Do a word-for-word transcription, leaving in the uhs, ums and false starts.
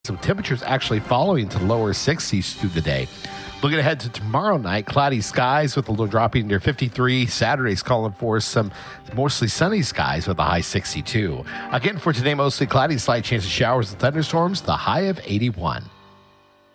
Some temperatures actually falling to lower sixties through the day. Looking ahead to tomorrow night, cloudy skies with a low dropping near fifty-three. Saturday's calling for some mostly sunny skies with a high sixty-two. Again, for today, mostly cloudy, slight chance of showers and thunderstorms, the high of eighty-one.